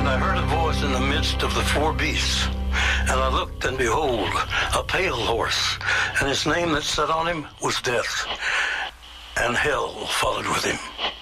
I heard a voice in the midst of the four beasts. And I looked, and behold, a pale horse, and his name that sat on him was Death, and hell followed with him.